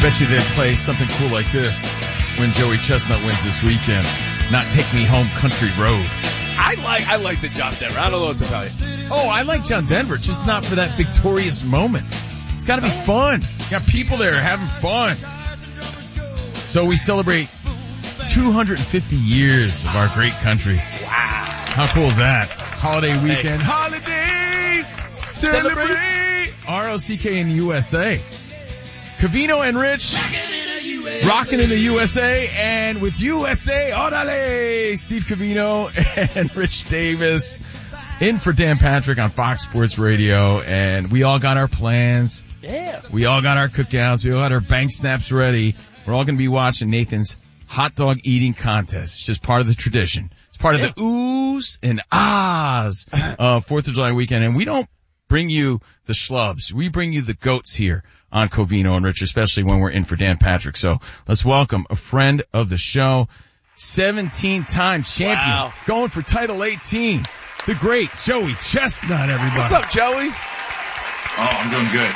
bet you they'd play something cool like this when Joey Chestnut wins this weekend. Not Take Me Home Country Road. I like the John Denver. I don't know what to tell you. Oh, I like John Denver, just not for that victorious moment. It's gotta be fun. You got people there having fun. So we celebrate 250 years of our great country. Wow. How cool is that? Holiday weekend. Hey. Holiday! Celebrate! R-O-C-K in the USA. Covino and Rich, rocking in the USA, and with USA, orale! Steve Covino and Rich Davis in for Dan Patrick on Fox Sports Radio, and we all got our plans. Yeah. We all got our cookouts. We all got our bank snaps ready. We're all going to be watching Nathan's hot dog eating contest. It's just part of the tradition. It's part of the oohs and ahs of 4th of July weekend, and we don't bring you the schlubs. We bring you the goats here on Covino and Rich, especially when we're in for Dan Patrick. So let's welcome a friend of the show, 17-time champion, going for title 18, the great Joey Chestnut, everybody. What's up, Joey? Oh, I'm doing good.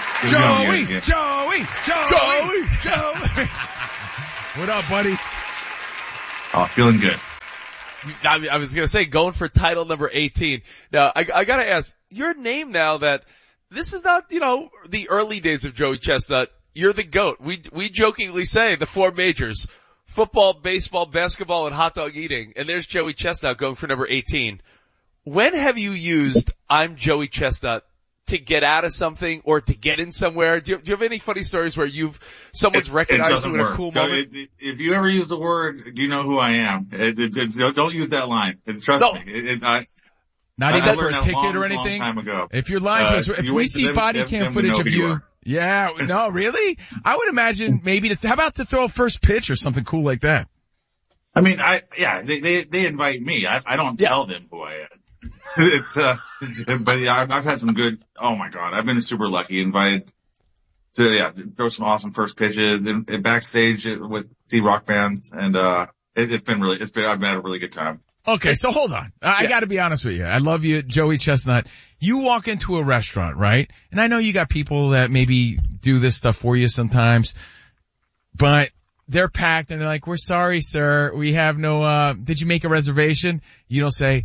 Joey. What up, buddy? Oh, feeling good. I was going to say, going for title number 18. Now, I got to ask, your name now that this is not, the early days of Joey Chestnut. You're the GOAT. We jokingly say the 4 majors: football, baseball, basketball, and hot dog eating. And there's Joey Chestnut going for number 18. When have you used I'm Joey Chestnut to get out of something or to get in somewhere? Do you have any funny stories where someone's recognized you in a cool moment? If you ever use the word, do you know who I am? Don't use that line. Trust me. Not even for a ticket or anything? Long time ago. If you're lying to us, if we see body cam footage of you. Yeah, no, really? I would imagine maybe how about to throw a first pitch or something cool like that? I mean, they invite me. I don't tell them who I am. But yeah, I've had some good, oh my God, I've been super lucky, invited to, throw some awesome first pitches and backstage with the rock bands. And, I've had a really good time. Okay, so hold on. I gotta be honest with you. I love you, Joey Chestnut. You walk into a restaurant, right? And I know you got people that maybe do this stuff for you sometimes, but they're packed and they're like, we're sorry, sir. We have no, did you make a reservation? You don't say,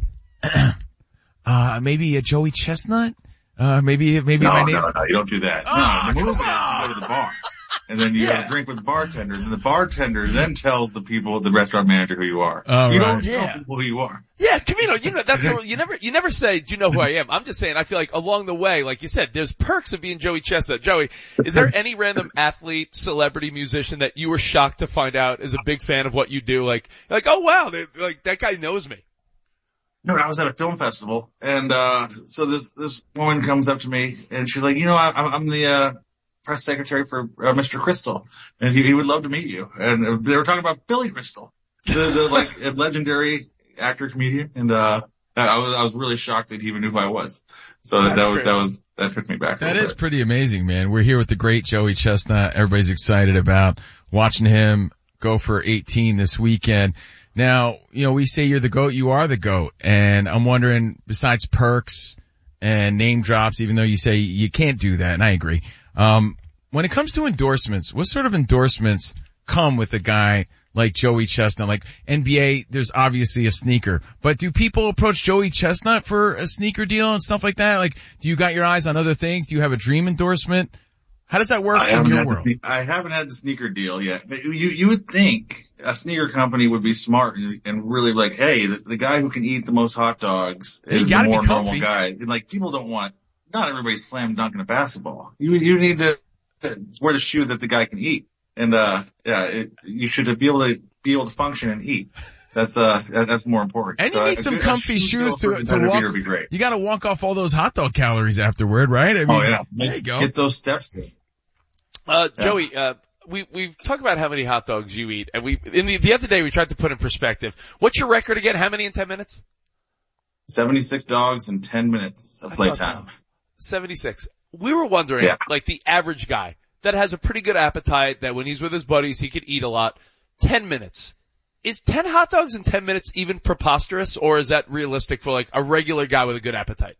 maybe a Joey Chestnut? Maybe my name. No, you don't do that. Oh, no, the move is you go to the bar. And then you have a drink with the bartender, and the bartender then tells the restaurant manager who you are. You don't tell people who you are. Yeah, Camino, that's you never say, do you know who I am? I'm just saying, I feel like along the way, like you said, there's perks of being Joey Chestnut. Joey, is there any random athlete, celebrity, musician that you were shocked to find out is a big fan of what you do? Like, oh wow, that guy knows me. No, I was at a film festival, and so this woman comes up to me, and she's like, I'm the press secretary for Mr. Crystal, and he would love to meet you. And they were talking about Billy Crystal, the legendary actor comedian, and I was really shocked that he even knew who I was. So that took me back. That is pretty amazing, man. We're here with the great Joey Chestnut. Everybody's excited about watching him go for 18 this weekend. Now, we say you're the GOAT, you are the GOAT, and I'm wondering, besides perks and name drops, even though you say you can't do that, and I agree, when it comes to endorsements, what sort of endorsements come with a guy like Joey Chestnut? Like NBA, there's obviously a sneaker, but do people approach Joey Chestnut for a sneaker deal and stuff like that? Like, do you got your eyes on other things? Do you have a dream endorsement? How does that work in your world? I haven't had the sneaker deal yet. You would think a sneaker company would be smart and really like, hey, the guy who can eat the most hot dogs is the more normal guy. And like, people not everybody's slam dunking a basketball. You need to wear the shoe that the guy can eat. And, you should be able to function and eat. That's more important. And you need some comfy shoes to walk. Would be great. You gotta walk off all those hot dog calories afterward, right? I mean, there you go. Get those steps in. Joey, we've talked about how many hot dogs you eat, and the other day we tried to put in perspective. What's your record again? How many in 10 minutes? 76 dogs in 10 minutes of playtime. 76. We were wondering, like the average guy that has a pretty good appetite, that when he's with his buddies, he could eat a lot. 10 minutes. Is 10 hot dogs in 10 minutes even preposterous, or is that realistic for like a regular guy with a good appetite?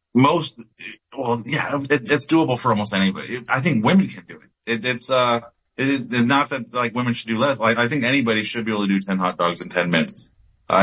It's doable for almost anybody. I think women can do it. not that like women should do less. I think anybody should be able to do 10 hot dogs in 10 minutes.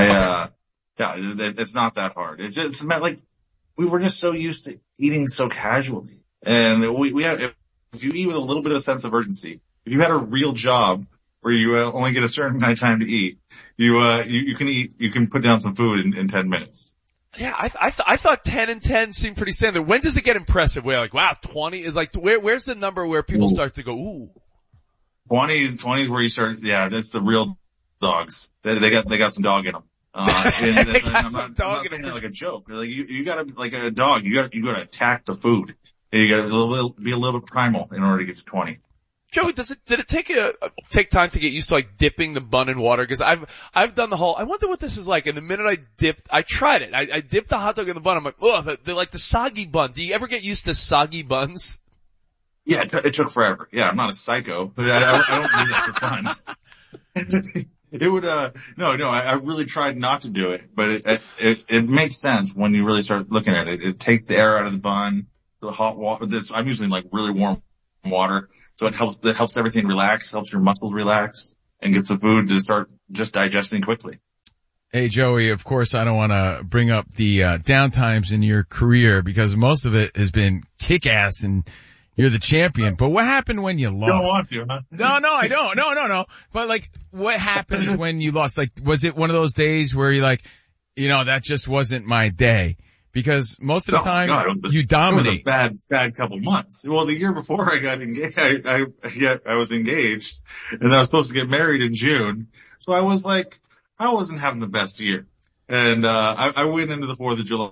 It's not that hard. It's just like we were just so used to eating so casually. And we have, if you eat with a little bit of a sense of urgency, if you had a real job where you only get a certain amount of time to eat, you can put down some food in 10 minutes. Yeah, I thought 10 and 10 seemed pretty standard. When does it get impressive? Where like, wow, 20 is like, where's the number where people start to go, ooh? 20 is where you start, yeah, that's the real dogs. They got some dog in them. I'm not saying that like a joke. Like you gotta, like a dog, you gotta attack the food. You gotta be a little bit primal in order to get to 20. Joey, did it take time to get used to like dipping the bun in water? Cause I've done the whole, I wonder what this is like. And the minute I tried it. I dipped the hot dog in the bun. I'm like, oh, they're like the soggy bun. Do you ever get used to soggy buns? Yeah, it took forever. Yeah, I'm not a psycho, but I don't do that for fun. It would, I really tried not to do it, but it makes sense when you really start looking at it. It takes the air out of the bun, the hot water, I'm using like really warm water. So it helps everything relax, helps your muscles relax, and gets the food to start just digesting quickly. Hey Joey, of course I don't want to bring up the downtimes in your career because most of it has been kick-ass and you're the champion. But what happened when you lost? You don't want to, huh? No, I don't. No. But like, what happens when you lost? Like, was it one of those days where you're like, that just wasn't my day? Because most of the time you dominate. It was a bad couple months. Well, the year before I got engaged, I was engaged and I was supposed to get married in June. So I was like, I wasn't having the best year. And, I went into the 4th of July.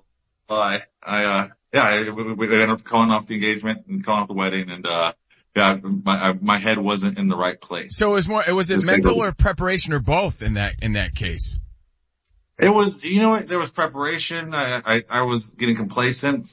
We ended up calling off the engagement and calling off the wedding and, my head wasn't in the right place. So was it mental or preparation or both in that case? It was, there was preparation. I was getting complacent.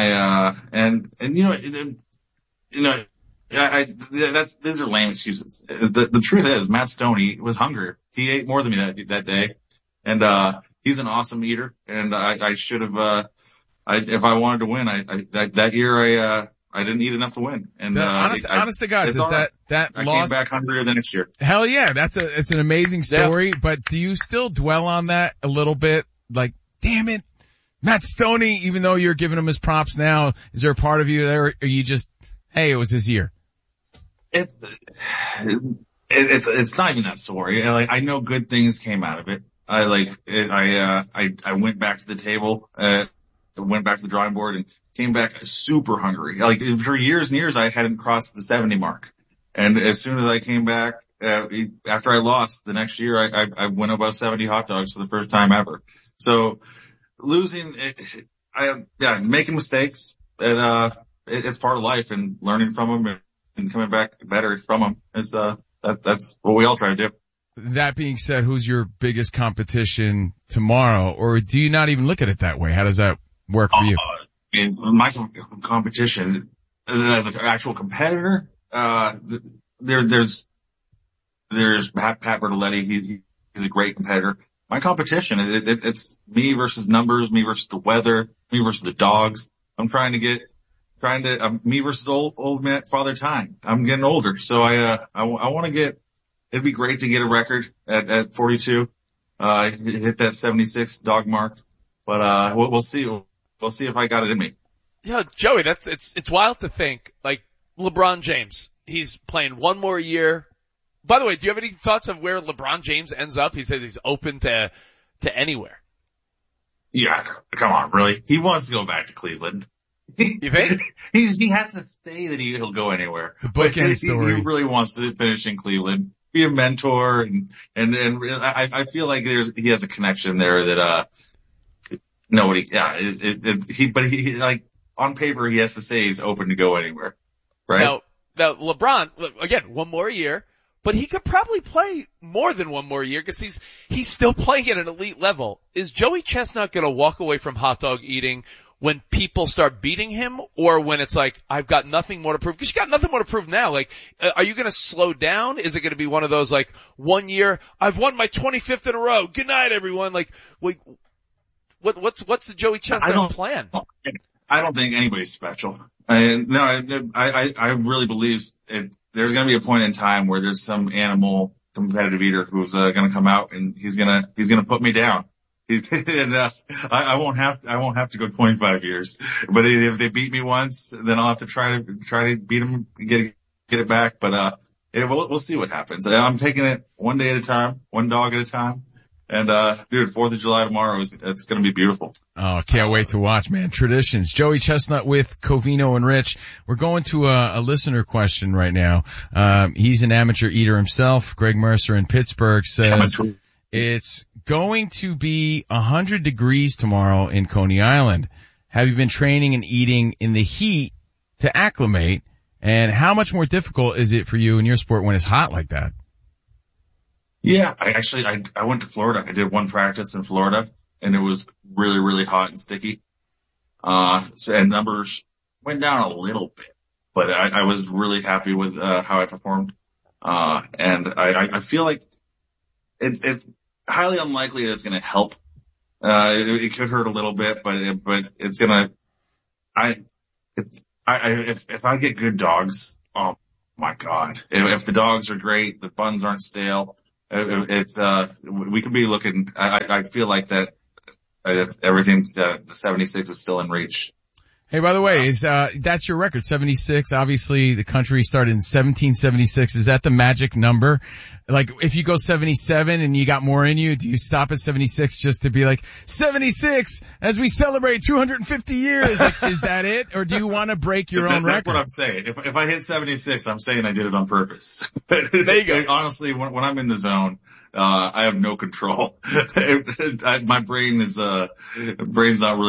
These are lame excuses. The truth is Matt Stoney was hungry. He ate more than me that day. And, he's an awesome eater. And I should have, if I wanted to win, that year I didn't eat enough to win. And, honest to God, does that I loss came back hungrier the next year. Hell yeah, it's an amazing story, but do you still dwell on that a little bit? Like, damn it, Matt Stoney, even though you're giving him his props now, is there a part of you there, or are you just, hey, it was his year? It's not even that story. Like, I know good things came out of it. I went back to the table, went back to the drawing board and came back super hungry. Like for years and years, I hadn't crossed the 70 mark. And as soon as I came back, after I lost the next year, I went above 70 hot dogs for the first time ever. So losing, making mistakes and, it's part of life and learning from them and coming back better from them is, that's what we all try to do. That being said, who's your biggest competition tomorrow? Or do you not even look at it that way? How does that work for you? My competition as an actual competitor, there's Pat Bertoletti. He's a great competitor. My competition, it's me versus numbers, me versus the weather, me versus the dogs. I'm trying to me versus old man, Father Time. I'm getting older. So I want to it'd be great to get a record at 42, hit that 76 dog mark, but, we'll see. We'll see if I got it in me. Yeah, Joey, it's wild to think, like, LeBron James, he's playing one more year. By the way, do you have any thoughts of where LeBron James ends up? He says he's open to anywhere. Yeah, come on, really? He wants to go back to Cleveland. You think? He has to say that he'll go anywhere. The bookend story. He really wants to finish in Cleveland, be a mentor, and I feel like he has a connection there that, nobody, yeah, but he like, on paper, he has to say he's open to go anywhere, right? Now LeBron, again, one more year, but he could probably play more than one more year because he's still playing at an elite level. Is Joey Chestnut gonna walk away from hot dog eating when people start beating him, or when it's like, I've got nothing more to prove? Because you got nothing more to prove now. Like, are you gonna slow down? Is it gonna be one of those like, 1 year, I've won my 25th in a row, good night everyone, like, what's the Joey Chestnut plan? I don't think anybody's special. I really believe there's going to be a point in time where there's some animal competitive eater who's going to come out and he's going to put me down. I won't have to go 25 years, but if they beat me once, then I'll have to try to beat them, get it back. But, we'll see what happens. I'm taking it one day at a time, one dog at a time. And, dude, 4th of July tomorrow it's going to be beautiful. Oh, can't wait to watch, man. Traditions. Joey Chestnut with Covino and Rich. We're going to a listener question right now. He's an amateur eater himself. Greg Mercer in Pittsburgh says it's going to be 100 degrees tomorrow in Coney Island. Have you been training and eating in the heat to acclimate? And how much more difficult is it for you in your sport when it's hot like that? Yeah, I went to Florida. I did one practice in Florida and it was really, really hot and sticky. And numbers went down a little bit, but I was really happy with, how I performed. And I feel like it's highly unlikely that it's going to help. It could hurt a little bit, but it's going to, if I get good dogs, oh my God. If the dogs are great, the buns aren't stale. We could be looking, I feel like that, everything, the 76 is still in reach. Hey, by the way, that's your record, 76. Obviously the country started in 1776. Is that the magic number? Like, if you go 77 and you got more in you, do you stop at 76 just to be like, 76 as we celebrate 250 years? Like, is that it? Or do you want to break your own record? That's what I'm saying. If I hit 76, I'm saying I did it on purpose. There you go. Honestly, when I'm in the zone, I have no control. My brain's not really